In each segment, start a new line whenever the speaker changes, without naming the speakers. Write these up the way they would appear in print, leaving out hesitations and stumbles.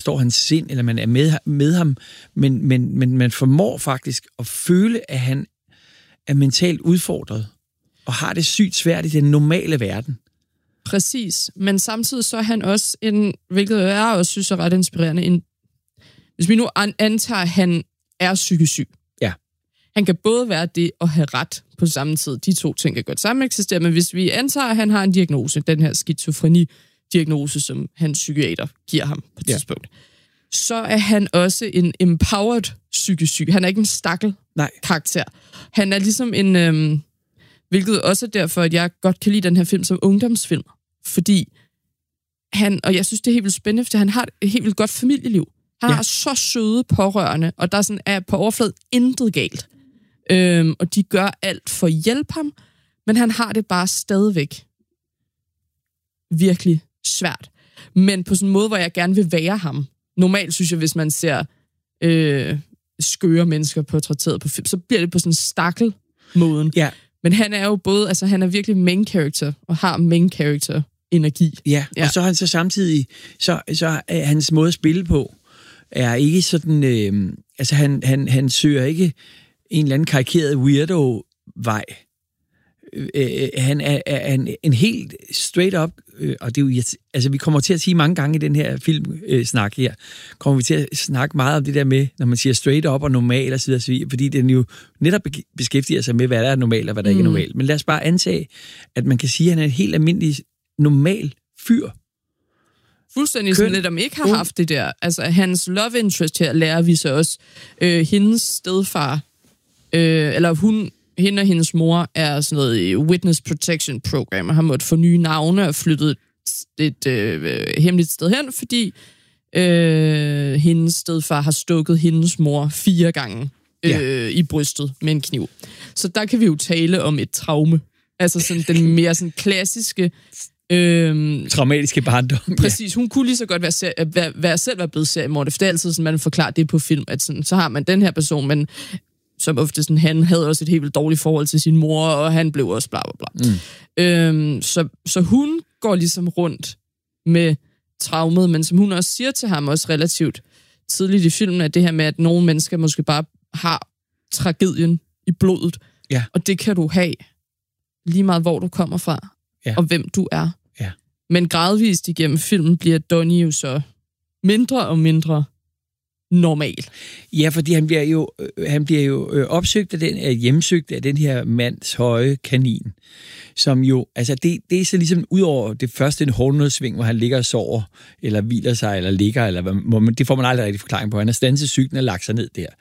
forstår hans sind, eller man er med ham, men man formår faktisk at føle, at han er mentalt udfordret, og har det sygt svært i den normale verden.
Præcis, men samtidig så er han også hvilket jeg også synes er ret inspirerende, hvis vi nu antager, at han er psykisk syg.
Ja.
Han kan både være det og have ret på samme tid. De to ting kan godt sammen eksistere, men hvis vi antager, at han har en diagnose, den her skizofreni-diagnose, som hans psykiater giver ham på et tidspunkt, så er han også en empowered psykisk syg. Han er ikke en stakkel karakter. Han er ligesom en... hvilket også er derfor, at jeg godt kan lide den her film som ungdomsfilm. Fordi og jeg synes, det er helt vildt spændende, fordi han har et helt vildt godt familieliv. Han har så søde pårørende, og der sådan er på overfladen intet galt. Og de gør alt for at hjælpe ham, men han har det bare stadigvæk virkelig svært. Men på sådan en måde, hvor jeg gerne vil være ham. Normalt synes jeg, hvis man ser skøre mennesker portrætteret på film, så bliver det på sådan en stakkel-måden.
Ja.
Men han er jo både, altså han er virkelig main character, og har main character energi.
Ja, og så er han så samtidig, så er hans måde at spille på, er ikke sådan, altså han søger ikke en eller anden karikeret weirdo-vej. Han er en helt straight up, og det er jo, altså vi kommer til at sige mange gange i den her filmsnak her, kommer vi til at snakke meget om det der med, når man siger straight up og normal og så videre, fordi den jo netop beskæftiger sig med, hvad der er normalt og hvad der ikke er normalt. Men lad os bare antage, at man kan sige, at han er en helt almindelig normal fyr.
Fuldstændig sådan lidt, om ikke har haft det der. Altså, hans love interest her lærer vi så også. Hendes stedfar, hende og hendes mor er sådan noget witness protection program, og har måttet få nye navne og flyttet et hemmeligt sted hen, fordi hendes stedfar har stukket hendes mor 4 gange i brystet med en kniv. Så der kan vi jo tale om et traume. Altså sådan den mere sådan klassiske
traumatiske barndom.
Præcis, hun kunne lige så godt være blevet seriemorder, for det er altid sådan, man forklarer det på film, at sådan, så har man den her person, men som ofte sådan, han havde også et helt vildt dårligt forhold til sin mor, og han blev også bla bla bla. Så hun går ligesom rundt med traumet, men som hun også siger til ham, også relativt tidligt i filmen, at det her med, at nogle mennesker måske bare har tragedien i blodet, og det kan du have lige meget, hvor du kommer fra, og hvem du er.
Ja.
Men gradvist igennem filmen bliver Donnie jo så mindre og mindre normal. Ja,
fordi han bliver jo opsøgt af hjemsøgt af den her mands høje kanin, som jo, altså det er så ligesom ud over det første en hårdnødsving, hvor han ligger og sover, eller hviler sig, eller ligger, eller det får man aldrig rigtig forklaring på. Han har standset cyklen og lagt sig ned der.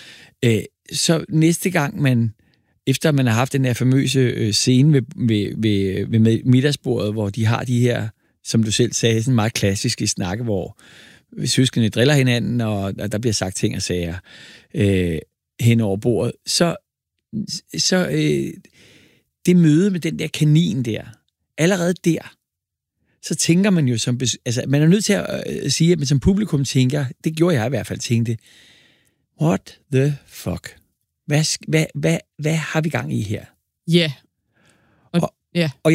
Så næste gang efter man har haft den her famøse scene ved middagsbordet, hvor de har de her, som du selv sagde, sådan meget klassiske snakke, hvor søskende driller hinanden, og der bliver sagt ting og sager hen over bordet, så det møde med den der kanin der, allerede der, så tænker man jo man er nødt til at sige, at man som publikum tænker, det gjorde jeg i hvert fald, tænkte, what the fuck? Hvad har vi gang i her?
Ja.
Og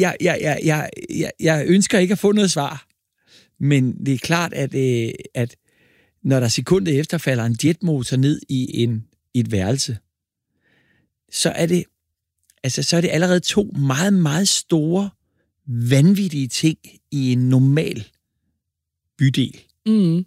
jeg ønsker ikke at få noget svar, men det er klart, at når der sekundet efter falder en jetmotor ned i et værelse, så er det allerede 2 meget, meget store, vanvittige ting i en normal bydel.
Mm.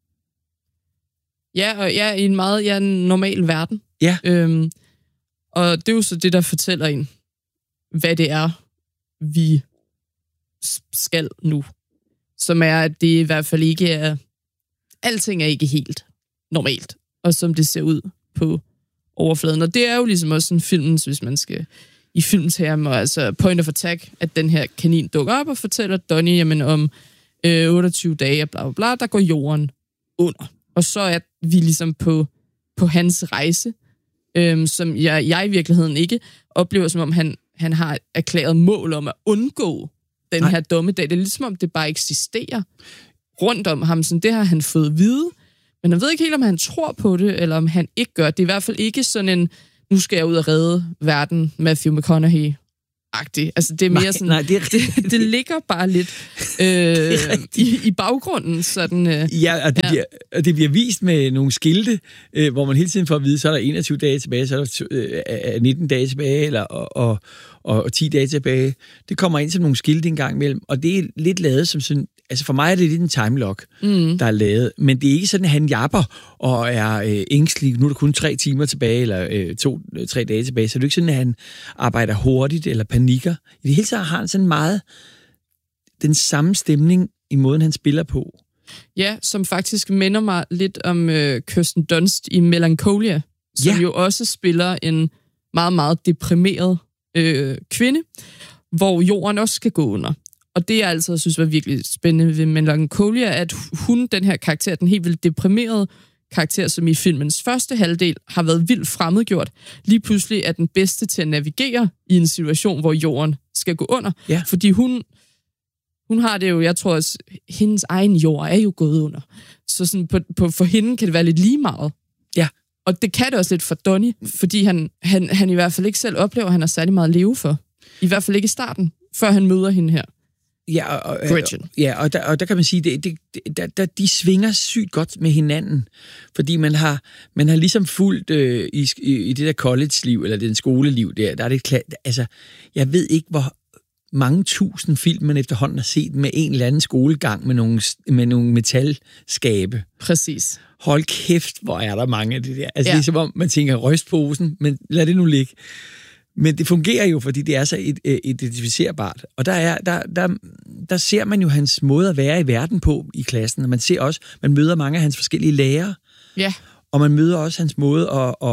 Ja, og i en meget normal verden.
Ja.
Og det er jo så det, der fortæller en, hvad det er, vi skal nu. Som er, at det i hvert fald ikke er... Alting er ikke helt normalt, og som det ser ud på overfladen. Og det er jo ligesom også en filmens, hvis man skal i filmtermer, altså point of attack, at den her kanin dukker op og fortæller Donnie, jamen om 28 dage og bla bla bla, der går jorden under. Og så er vi ligesom på hans rejse, som jeg i virkeligheden ikke oplever, som om han har erklæret mål om at undgå den her dommedag. Det er ligesom om, det bare eksisterer rundt om ham. Sådan, det har han fået at vide, men han ved ikke helt, om han tror på det, eller om han ikke gør det. Det er i hvert fald ikke sådan en, nu skal jeg ud og redde verden, Matthew McConaughey agtigt. Altså, det er mere sådan...
Nej,
det ligger bare lidt i baggrunden, sådan...
Ja, og det bliver vist med nogle skilte, hvor man hele tiden får at vide, så er der 21 dage tilbage, så er der 19 dage tilbage, og 10 dage tilbage. Det kommer ind som nogle skilte en gang imellem, og det er lidt lavet som sådan... Altså for mig er det lidt en timelock, der er lavet, men det er ikke sådan, at han japper og er ængstelig. Nu er der kun 3 timer tilbage, eller 2-3 dage tilbage, så det er ikke sådan, at han arbejder hurtigt eller panikker. I det hele taget har han sådan meget den samme stemning i måden, han spiller på.
Ja, som faktisk minder mig lidt om Kirsten Dunst i Melancholia, som jo også spiller en meget, meget deprimeret kvinde, hvor jorden også skal gå under. Og det, jeg altid synes var virkelig spændende ved Melancholia, at hun, den her karakter, den helt vildt deprimerede karakter, som i filmens første halvdel har været vildt fremmedgjort, lige pludselig er den bedste til at navigere i en situation, hvor jorden skal gå under. Ja. Fordi hun har det jo, jeg tror også, hendes egen jord er jo gået under. Så sådan for hende kan det være lidt lige meget.
Ja.
Og det kan det også lidt for Donnie, fordi han i hvert fald ikke selv oplever, at han har særlig meget at leve for. I hvert fald ikke i starten, før han møder hende her.
Ja, og der kan man sige, de svinger sygt godt med hinanden, fordi man har ligesom fulgt i det der college-liv, eller den skoleliv der er det altså, jeg ved ikke, hvor mange tusind film, man efterhånden har set med en eller anden skolegang med nogle metalskabe.
Præcis.
Hold kæft, hvor er der mange af det der. Altså, det er som om, man tænker, rystposen, men lad det nu ligge. Men det fungerer jo, fordi det er så identificerbart. Og der ser man jo hans måde at være i verden på i klassen. Og man møder mange af hans forskellige lærere.
Ja.
Og man møder også hans måde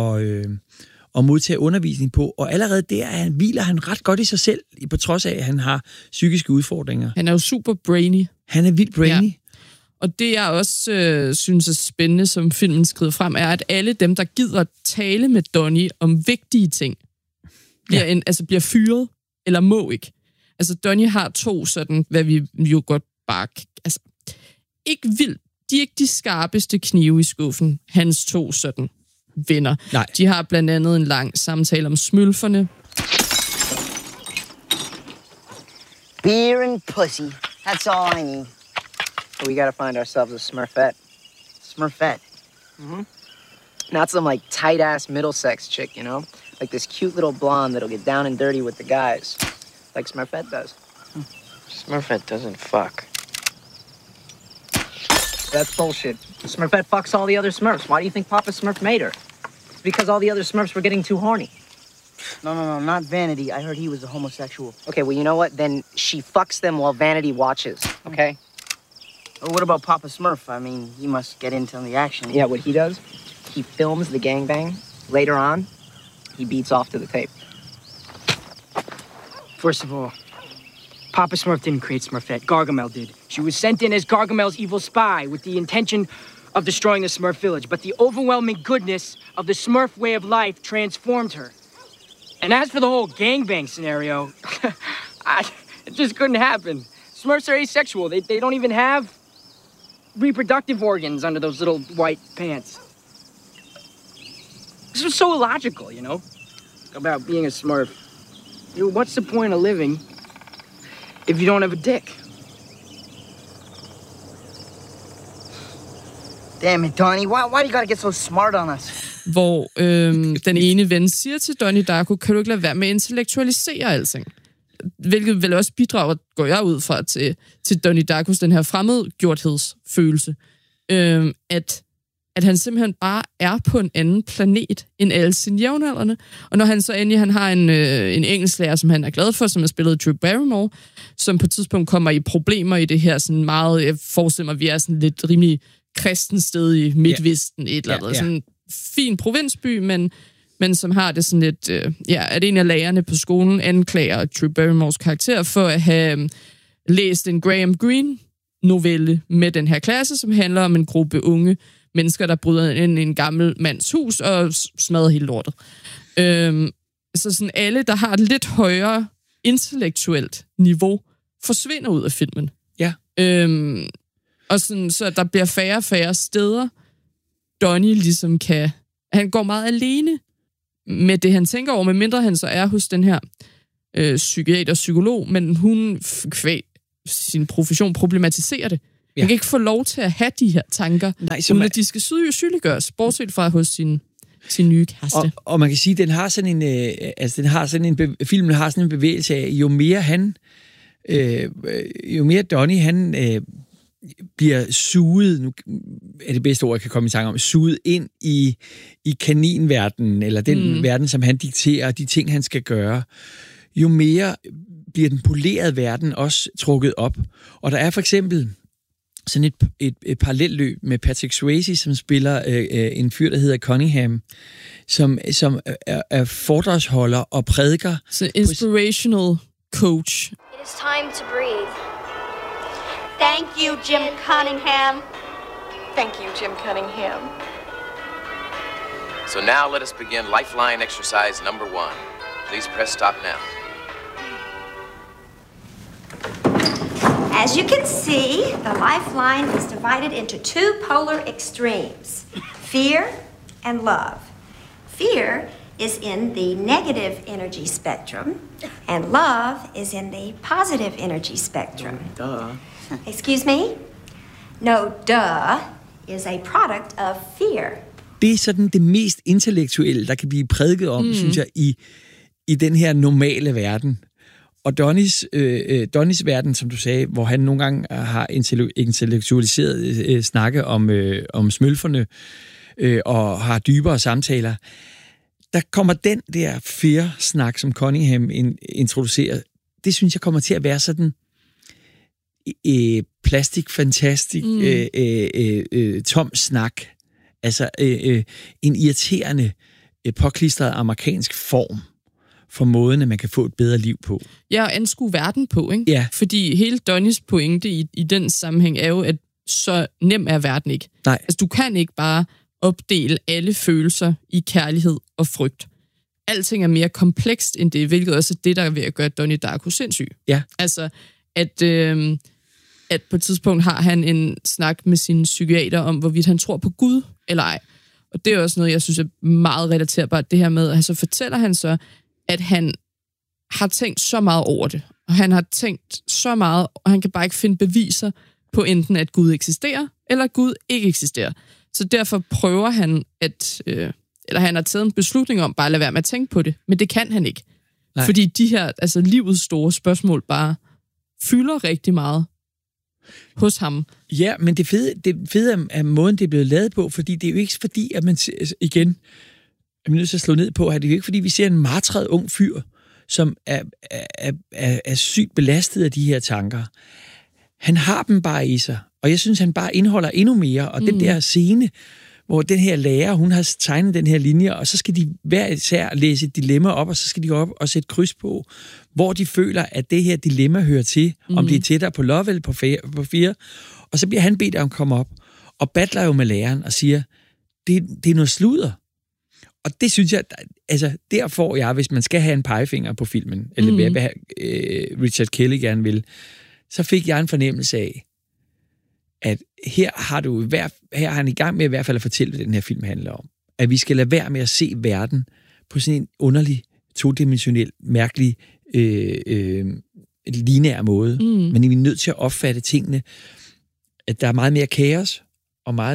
at modtage undervisning på. Og allerede der hviler han ret godt i sig selv, på trods af, at han har psykiske udfordringer.
Han er jo super brainy.
Han er vildt brainy. Ja.
Og det, jeg også synes er spændende, som filmen skrider frem, er, at alle dem, der gider tale med Donnie om vigtige ting, bliver fyret, eller må ikke. Altså, Donnie har 2 sådan, hvad vi jo godt bare... Altså, ikke vildt. De er ikke de skarpeste knive i skuffen, hans 2 sådan venner.
Nej.
De har blandt andet en lang samtale om smølferne.
Beer and pussy. That's all I need.
But we gotta find ourselves a Smurfette.
Smurfette.
Mm-hmm. Not some, like, tight-ass Middlesex chick, you know? Like this cute little blonde that'll get down and dirty with the guys. Like Smurfette does.
Smurfette doesn't fuck.
That's bullshit. Smurfette fucks all the other Smurfs. Why do you think Papa Smurf made her? It's because all the other Smurfs were getting too horny.
No, not Vanity. I heard he was a homosexual.
Okay, well, you know what? Then she fucks them while Vanity watches, okay?
Well, what about Papa Smurf? I mean, he must get into the action.
Yeah, what he does, he films the gangbang. Later on, he beats off to the tape.
First of all, Papa Smurf didn't create Smurfette. Gargamel did. She was sent in as Gargamel's evil spy with the intention of destroying the Smurf village. But the overwhelming goodness of the Smurf way of life transformed her. And as for the whole gangbang scenario, it just couldn't happen. Smurfs are asexual. They don't even have reproductive organs under those little white pants. This was so illogical, you know, about being a Smurf. What's the point of living if you don't have a dick?
Damn it, Donnie. Why do you gotta get so smart on us?
Hvor den ene ven siger til Donnie Darko, kan du ikke lade være med at intellektualisere alting? Hvilket vel også bidrager, går jeg ud fra, til Donnie Darkos den her fremmedgjorthedsfølelse. At han simpelthen bare er på en anden planet end alle sine jævnaldrende. Og når han så endelig han har en engelsklærer, som han er glad for, som er spillet Drew Barrymore, som på et tidspunkt kommer i problemer i det her sådan meget, jeg forestiller mig, vi er sådan lidt rimelig kristen sted i Midtvesten, et eller andet. Sådan en fin provinsby, men som har det sådan lidt, at en af lærerne på skolen anklager Drew Barrymores karakter for at have læst en Graham Greene novelle med den her klasse, som handler om en gruppe unge mennesker, der bryder ind i en gammel mands hus og smadrer hele lortet. Så sådan alle, der har et lidt højere intellektuelt niveau, forsvinder ud af filmen.
Ja.
Og sådan, så der bliver færre og færre steder, Donnie ligesom han går meget alene med det, han tænker over, medmindre han så er hos den her psykiater og psykolog, men hun kvæg sin profession problematiserer det.
Ja.
Man kan ikke få lov til at have de her tanker, uden at de skal sygeliggøres, bortset fra hos sin nye kæreste.
Og man kan sige, at den har sådan en, filmen har sådan en bevægelse af, jo mere Donnie, han bliver suget, nu er det bedste ord, jeg kan komme i tanke om, suget ind i kaninverdenen, eller den verden, som han dikterer, de ting, han skal gøre, jo mere bliver den polerede verden også trukket op. Og der er for eksempel sådan et parallelløb med Patrick Swayze, som spiller en fyr, der hedder Cunningham, som er foredragsholder og prædiker.
Så inspirational coach.
It is time to breathe. Thank you, Jim Cunningham.
Thank you, Jim Cunningham.
So now let us begin lifeline exercise number 1. Please press stop now.
As you can see, the lifeline is divided into two polar extremes, fear and love. Fear is in the negative energy spectrum, and love is in the positive energy spectrum.
Duh.
Excuse me? No, duh is a product of fear.
Det er sådan det mest intellektuelle, der kan blive prædiket om, synes jeg, i den her normale verden. Og Donnies verden, som du sagde, hvor han nogle gange har intellektualiseret snakke om smølferne og har dybere samtaler, der kommer den der fear-snak, som Cunningham introducerer, det synes jeg kommer til at være sådan plastik-fantastisk tom snak. Altså en irriterende, påklistret amerikansk form for måden, at man kan få et bedre liv på.
Ja, og anskue verden på, ikke?
Ja.
Fordi hele Donnies pointe i den sammenhæng er jo, at så nem er verden ikke.
Nej.
Altså, du kan ikke bare opdele alle følelser i kærlighed og frygt. Alting er mere komplekst end det, hvilket også er det, der er ved at gøre Donnie Darko sindssyg.
Ja.
Altså, at på et tidspunkt har han en snak med sin psykiater om, hvorvidt han tror på Gud eller ej. Og det er også noget, jeg synes er meget relaterbart, det her med, at så fortæller han så, at han har tænkt så meget over det, og han har tænkt så meget, og han kan bare ikke finde beviser på enten, at Gud eksisterer, eller at Gud ikke eksisterer. Så derfor prøver han eller han har taget en beslutning om bare at lade være med at tænke på det, men det kan han ikke. Nej. Fordi de her, altså livets store spørgsmål bare fylder rigtig meget hos ham.
Ja, men det fede er måden, det er blevet lavet på, fordi det er jo ikke fordi, at man igen er nødt til at slå ned på, at det er jo ikke fordi, vi ser en martret ung fyr, som er sygt belastet af de her tanker. Han har dem bare i sig, og jeg synes, han bare indeholder endnu mere, og den der scene, hvor den her lærer, hun har tegnet den her linje, og så skal de hver især læse et dilemma op, og så skal de op og sætte kryds på, hvor de føler, at det her dilemma hører til, om det er tættere på love eller på fear. Og så bliver han bedt om at komme op, og battler jo med læreren og siger, det er noget sludder. Og det synes jeg, altså der får jeg, hvis man skal have en pegefinger på filmen, eller hvad Richard Kelly gerne vil, så fik jeg en fornemmelse af, at her er han i gang med i hvert fald at fortælle, hvad den her film handler om. At vi skal lade være med at se verden på sådan en underlig, todimensionel, mærkelig, lineær måde. Men vi er nødt til at opfatte tingene, at der er meget mere kaos, og meget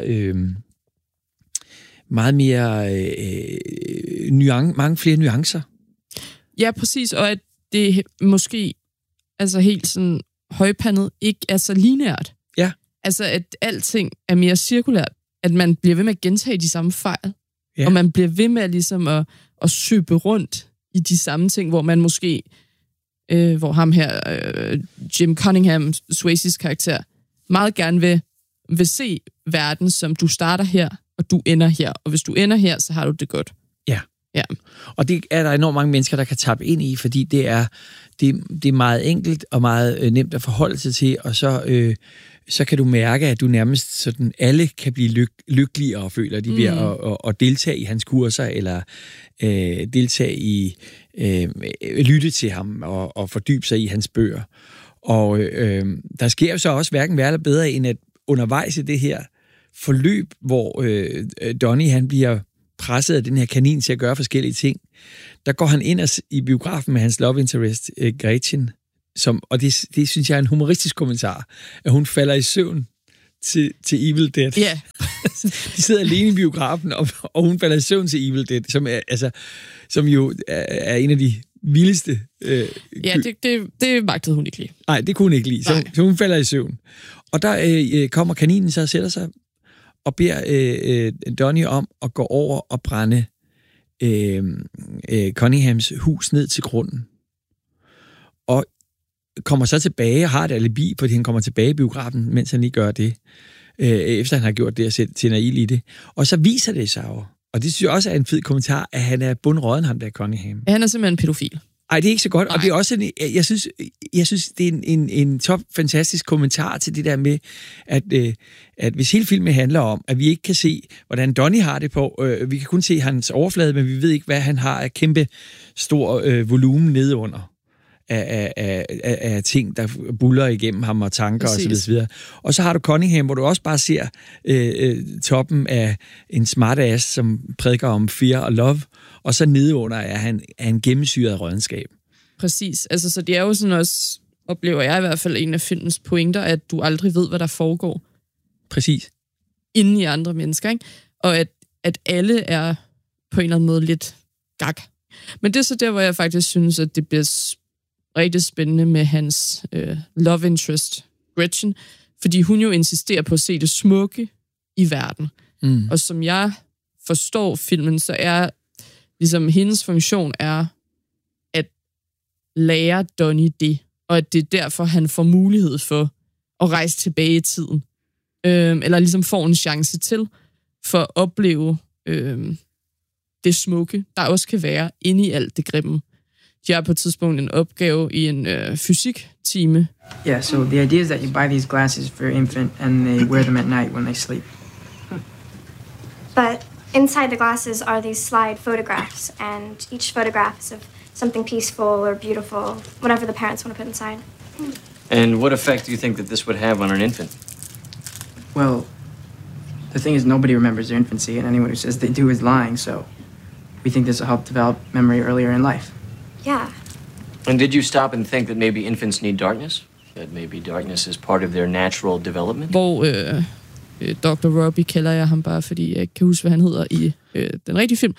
mere mange flere nuancer.
Ja, præcis, og at det måske altså helt sådan højpandet ikke er så lineært.
Ja.
Altså, at alting er mere cirkulært. At man bliver ved med at gentage de samme fejl. Ja. Og man bliver ved med ligesom at søbe rundt i de samme ting, hvor man måske, hvor ham her, Jim Cunningham, Swayzes karakter, meget gerne vil se verden, som du starter her, og du ender her. Og hvis du ender her, så har du det godt.
Ja.
Ja.
Og det er der enormt mange mennesker, der kan tappe ind i, fordi det er meget enkelt og meget nemt at forholde sig til, og så kan du mærke, at du nærmest sådan, alle kan blive lykkeligere og føler, de ved at deltage i hans kurser, eller deltage i lytte til ham og fordybe sig i hans bøger. Og der sker jo så også hverken værre eller bedre, end at undervejs i det her forløb, hvor Donnie han bliver presset af den her kanin til at gøre forskellige ting. Der går han ind i biografen med hans love interest, Gretchen, og det synes jeg er en humoristisk kommentar, at hun falder i søvn til Evil Dead.
Ja.
De sidder alene i biografen, og hun falder i søvn til Evil Dead, som jo er en af de vildeste...
Ja, det magtede hun ikke lige.
Nej, det kunne hun ikke lide, så hun falder i søvn. Og der kommer kaninen så og sætter sig og beder Donnie om at gå over og brænde Cunninghams hus ned til grunden. Og kommer så tilbage og har et alibi, fordi han kommer tilbage i biografen, mens han lige gør det, efter han har gjort det og tænder ild i det. Og så viser det sig jo, og det synes jeg også er en fed kommentar, at han er bundråden, ham der Cunningham.
Han er simpelthen pædofil.
Ej, det er ikke så godt, og det er også jeg synes det er en top fantastisk kommentar til det der med, at hvis hele filmen handler om, at vi ikke kan se, hvordan Donnie har det på, vi kan kun se hans overflade, men vi ved ikke, hvad han har af kæmpe stor volumen nedenunder af ting, der buller igennem ham og tanker og så videre. Og så har du Cunningham, hvor du også bare ser toppen af en smartass, som prædiker om fear og love, og så nedenunder er han gennemsyret rådenskab.
Præcis. Altså, så det er jo sådan også, oplever jeg i hvert fald, en af filmens pointer, at du aldrig ved, hvad der foregår.
Præcis.
Inden i andre mennesker, ikke? Og at alle er på en eller anden måde lidt gak. Men det er så der, hvor jeg faktisk synes, at det bliver rigtig spændende med hans love interest, Gretchen, fordi hun jo insisterer på at se det smukke i verden. Mm. Og som jeg forstår filmen, så er ligesom hendes funktion er at lære Donnie det, og at det er derfor, han får mulighed for at rejse tilbage i tiden. Eller ligesom får en chance til for at opleve det smukke, der også kan være inde i alt det grimme. De har på et tidspunkt en opgave i en fysiktime.
Yeah, so the idea is that you buy these glasses for your infant, and they wear them at night when they sleep.
But inside the glasses are these slide photographs, and each photograph is of something peaceful or beautiful, whatever the parents want to put inside.
And what effect do you think that this would have on an infant?
Well, the thing is, nobody remembers their infancy, and anyone who says they do is lying, so we think this will help develop memory earlier in life.
Yeah.
And did you stop and think that maybe infants need darkness? That maybe darkness is part of their natural development?
Hvor Dr. Robbie kalder jeg ham bare, fordi jeg ikke kan huske, hvad han hedder i den rigtige film.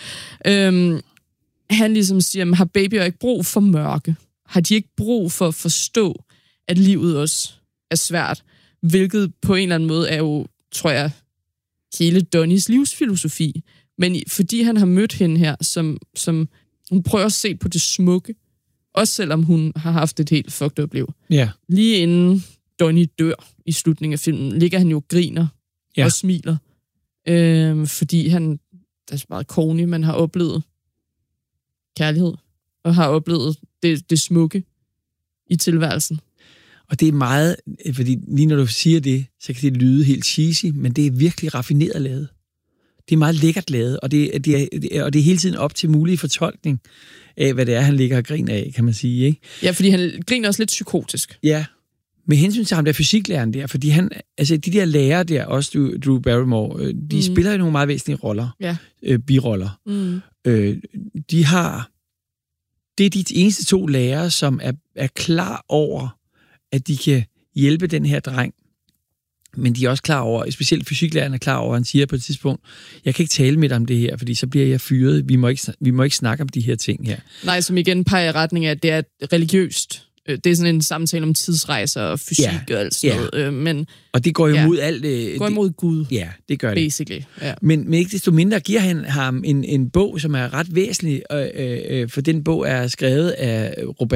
Han ligesom siger, har babyer ikke brug for mørke? Har de ikke brug for at forstå, at livet også er svært? Hvilket på en eller anden måde er jo, tror jeg, hele Donnies livsfilosofi. Men fordi han har mødt hende her, som hun prøver at se på det smukke, også selvom hun har haft et helt fucked up liv.
Yeah.
Lige inden Donnie dør i slutningen af filmen, ligger han jo og griner og smiler. Fordi han, det er så meget corny, man har oplevet kærlighed, og har oplevet det smukke i tilværelsen. Og det er meget, fordi lige når du siger det, så kan det lyde helt cheesy, men det er virkelig raffineret lavet. Det er meget lækkert lavet, og det er hele tiden op til mulig fortolkning af, hvad det er, han ligger og griner af, kan man sige, ikke? Ja, fordi han griner også lidt psykotisk. Ja, med hensyn til ham der fysiklæreren der, fordi han, altså de der lærere der, også Drew Barrymore, de spiller jo nogle meget væsentlige roller, biroller. De har, det er de eneste 2 lærere, som er klar over, at de kan hjælpe den her dreng. Men de er også klar over, specielt fysiklæreren er klar over, han siger på et tidspunkt, jeg kan ikke tale med dig om det her, fordi så bliver jeg fyret. Vi må ikke snakke om de her ting her. Nej, som igen peger i retning af, at det er religiøst. Det er sådan en samtale om tidsrejser og fysik og alt sådan noget. Men, og det går jo imod alt. Det går imod Gud. Ja, det gør det. Basically. Ja. Men ikke desto mindre giver han ham en bog, som er ret væsentlig, for den bog er skrevet af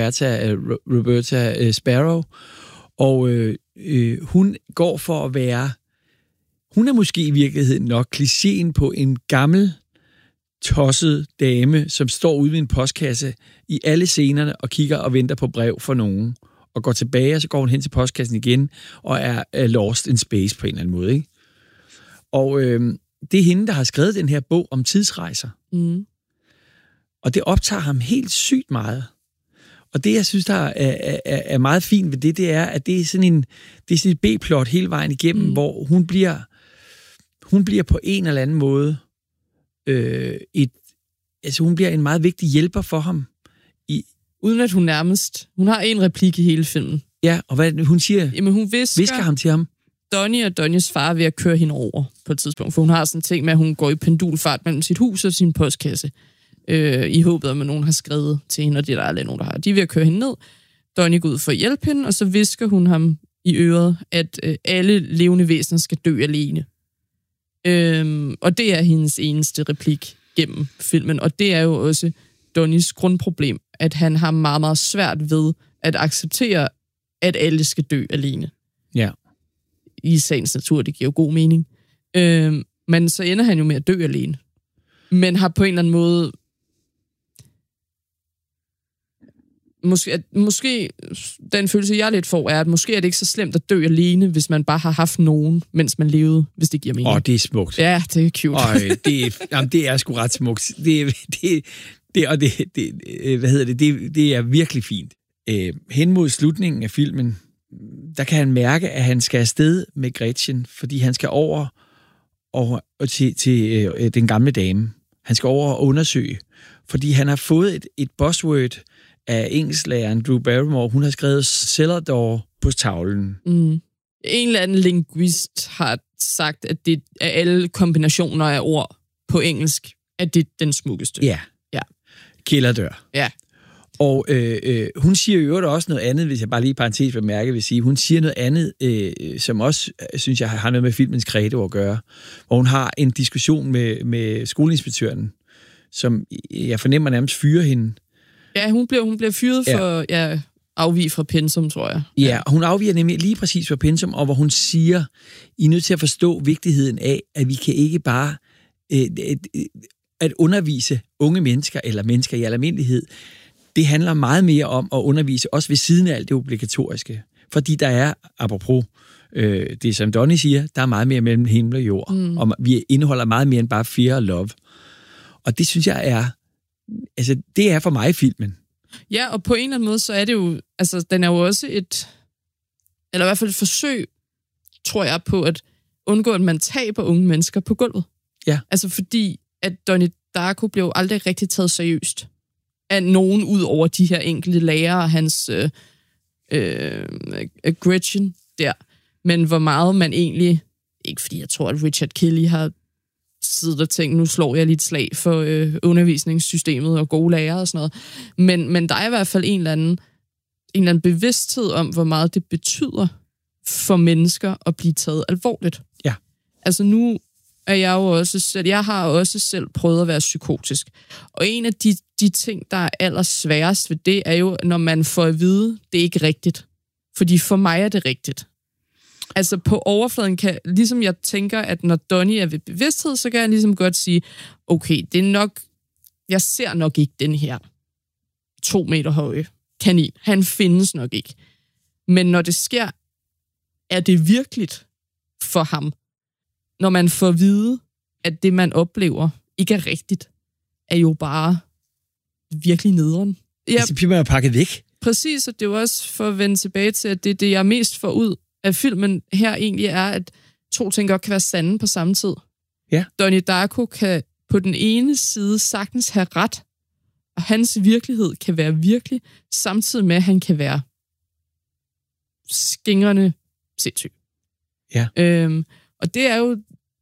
Roberta Sparrow, og hun går for at være... Hun er måske i virkeligheden nok klichéen på en gammel, tosset dame, som står ude ved en postkasse i alle scenerne og kigger og venter på brev for nogen. Og går tilbage, og så går hun hen til postkassen igen og er lost in space på en eller anden måde. Ikke? Og det er hende, der har skrevet den her bog om tidsrejser. Mm. Og det optager ham helt sygt meget. Og det, jeg synes, der er meget fint ved det er, at det er sådan et B-plot hele vejen igennem, hvor hun bliver på en eller anden måde
hun bliver en meget vigtig hjælper for ham.
Uden at hun nærmest... Hun har en replik i hele filmen.
Ja, og hvad hun siger?
Jamen, hun visker
ham til ham.
Donnie og Donnies far er ved at køre hende over på et tidspunkt, for hun har sådan en ting med, at hun går i pendulfart mellem sit hus og sin postkasse, i håbet om, at nogen har skrevet til hende, og det er der aldrig nogen, der har. De er ved at køre hende ned. Donnie går ud for at hjælpe hende, og så visker hun ham i øret, at alle levende væsener skal dø alene. Og det er hendes eneste replik gennem filmen, og det er jo også Donnies grundproblem, at han har meget, meget svært ved at acceptere, at alle skal dø alene.
Ja.
I sagens natur, det giver jo god mening. Men så ender han jo med at dø alene. Men har på en eller anden måde... Måske den følelse, jeg lidt får, er, at måske er det ikke så slemt at dø alene, hvis man bare har haft nogen, mens man levede, hvis det giver mening.
Det er smukt.
Ja, det er cute.
Det er sgu ret smukt. Det er virkelig fint. Hen mod slutningen af filmen, der kan han mærke, at han skal afsted med Gretchen, fordi han skal over til den gamle dame. Han skal over og undersøge, fordi han har fået et buzzword af engelsklæreren Drew Barrymore. Hun har skrevet cellar door på tavlen.
En eller anden linguist har sagt, at det er alle kombinationer af ord på engelsk, at det er den smukkeste.
Ja. Kælderdør.
Ja.
Og hun siger jo også noget andet, hvis jeg bare lige parentes bemærke vil sige. Hun siger noget andet, som også, synes jeg, har noget med filmens credo at gøre. Hvor hun har en diskussion med skoleinspektøren, som jeg fornemmer nærmest fyrer hende.
Ja, hun bliver fyret for afvig fra pensum, tror jeg.
Ja, hun afviger nemlig lige præcis fra pensum, og hvor hun siger, I er nødt til at forstå vigtigheden af, at vi kan ikke bare at undervise unge mennesker, eller mennesker i almindelighed. Det handler meget mere om at undervise, også ved siden af alt det obligatoriske. Fordi der er, apropos det, som Donnie siger, der er meget mere mellem himmel og jord. Og vi indeholder meget mere end bare fear og love. Og det synes jeg er, det er for mig filmen.
Ja, og på en eller anden måde, så er det jo, den er jo også eller i hvert fald et forsøg, tror jeg, på at undgå, at man taber unge mennesker på gulvet.
Ja.
Fordi, at Donnie Darko blev jo aldrig rigtig taget seriøst af nogen ud over de her enkelte lærere, hans Gretchen der. Men hvor meget man egentlig, ikke fordi jeg tror, at Richard Kelly har siddet og tænkt, nu slår jeg lige et slag for undervisningssystemet og gode lærere og sådan noget. Men der er i hvert fald en eller anden bevidsthed om, hvor meget det betyder for mennesker at blive taget alvorligt.
Ja.
Nu er jeg jo også selv, jeg har også selv prøvet at være psykotisk. Og en af de ting, der er allersværest ved det, er jo, når man får at vide, det er ikke rigtigt. Fordi for mig er det rigtigt. På overfladen kan, ligesom jeg tænker, at når Donnie er ved bevidsthed, så kan jeg ligesom godt sige, okay, det er nok, jeg ser nok ikke den her 2 meter høje kanin. Han findes nok ikke. Men når det sker, er det virkeligt for ham. Når man får at vide, at det, man oplever, ikke er rigtigt, er jo bare virkelig nederen. Ja,
så bliver man pakket væk.
Præcis, og det er jo også for at vende tilbage til, at det jeg mest får ud af filmen her egentlig er, at 2 ting godt kan være sande på samme tid.
Ja.
Donnie Darko kan på den ene side sagtens have ret, og hans virkelighed kan være virkelig, samtidig med, at han kan være skingrende sindssyg.
Ja.
Og det er jo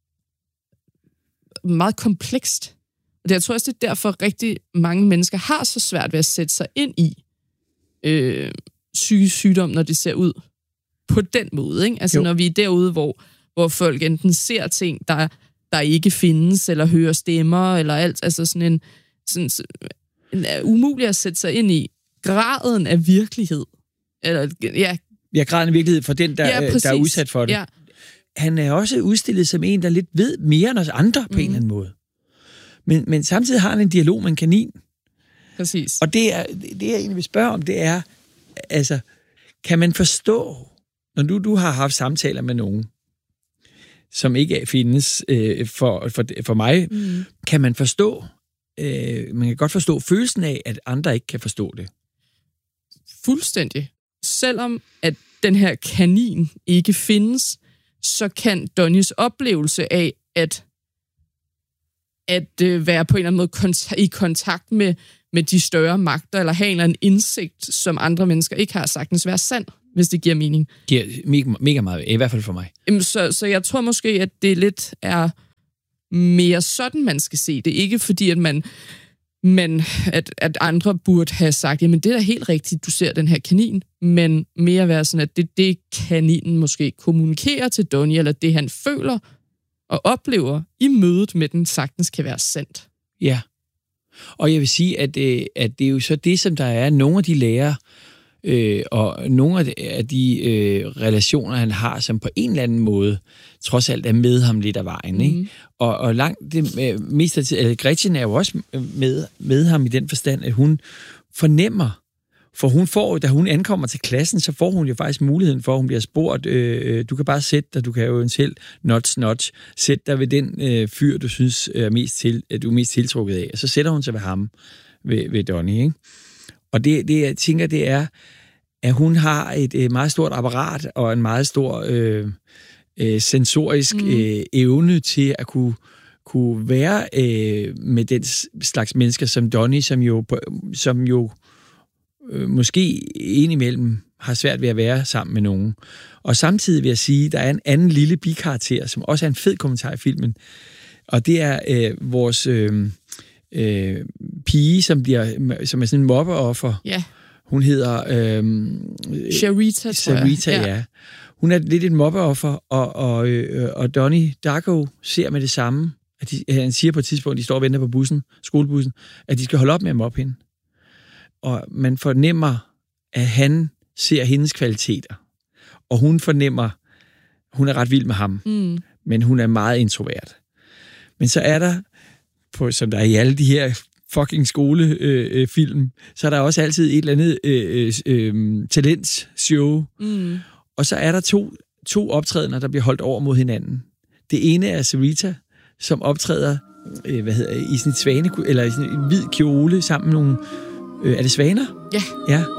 meget komplekst. Og jeg tror også, det er derfor rigtig mange mennesker har så svært ved at sætte sig ind i psykisk sygdom, når det ser ud på den måde. Ikke? Når vi er derude, hvor folk enten ser ting, der ikke findes, eller hører stemmer, eller alt. Sådan en umuligt at sætte sig ind i. Graden af virkelighed.
Ja, graden af virkelighed for den, der er udsat for det.
Ja.
Han er også udstillet som en, der lidt ved mere end os andre på en eller anden måde. Men samtidig har han en dialog med en kanin.
Præcis.
Og det jeg egentlig vil spørge om, det er, kan man forstå, når du har haft samtaler med nogen, som ikke findes for mig, kan man forstå, man kan godt forstå følelsen af, at andre ikke kan forstå det.
Fuldstændig. Selvom at den her kanin ikke findes, så kan Donnies oplevelse af, at være på en eller anden måde i kontakt med de større magter, eller have en eller anden indsigt, som andre mennesker ikke har, sagtens være sand, hvis det giver mening.
Giver mega meget, i hvert fald for mig.
Så jeg tror måske, at det lidt er mere sådan, man skal se det. Ikke fordi, at andre burde have sagt, jamen det er da helt rigtigt, du ser den her kanin, men mere være sådan, at det kaninen måske kommunikerer til Donnie, eller det han føler og oplever i mødet med den, sagtens kan være sandt.
Ja, og jeg vil sige, at det er jo så det, som der er nogle af de lærere, og nogle af de relationer, han har, som på en eller anden måde trods alt er med ham lidt af vejen. Ikke? Og langt det mest af tiden, Gretchen er jo også med ham i den forstand, at hun fornemmer, for hun får, da hun ankommer til klassen, så får hun jo faktisk muligheden for, at hun bliver spurgt, du kan bare sætte dig, du kan jo selv notch, sæt dig ved den fyr, du synes du er mest tiltrukket af. Og så sætter hun sig ved ham, ved Donnie, ikke? Og det, jeg tænker, det er, at hun har et meget stort apparat og en meget stor sensorisk evne til at kunne være med den slags mennesker som Donnie, som jo måske indimellem har svært ved at være sammen med nogen. Og samtidig vil jeg sige, at der er en anden lille bikarakter, som også er en fed kommentar i filmen, og det er vores pige, som er sådan en mobbeoffer.
Ja.
Hun hedder
Sharita, tror jeg.
Sharita, ja. Hun er lidt et mobbeoffer, og Donnie Darko ser med det samme. Han siger på et tidspunkt, de står og venter på skolebussen, at de skal holde op med at mobbe hende. Og man fornemmer, at han ser hendes kvaliteter. Og hun fornemmer, hun er ret vild med ham, men hun er meget introvert. Men så er der, som der er i alle de her fucking skolefilm, så er der også altid et eller andet talentshow. Og så er der to optrædener, der bliver holdt over mod hinanden. Det ene er Sarita, som optræder i sådan et svane, eller i sådan en hvid kjole sammen med nogle... er det svaner?
Ja.
Ja.